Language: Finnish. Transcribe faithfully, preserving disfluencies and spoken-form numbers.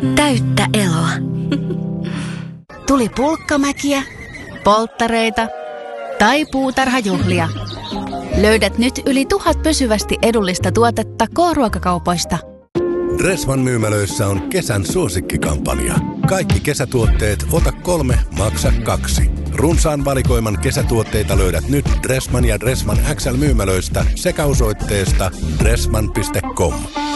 Täyttä eloa. Tuli pulkkamäkiä, polttareita tai puutarhajuhlia. Löydät nyt yli tuhat pysyvästi edullista tuotetta K-ruokakaupoista. Dressman myymälöissä on kesän suosikkikampanja. Kaikki kesätuotteet ota kolme, maksa kaksi. Runsaan valikoiman kesätuotteita löydät nyt Dressman ja Dressman X L myymälöistä sekä osoitteesta dressman piste com.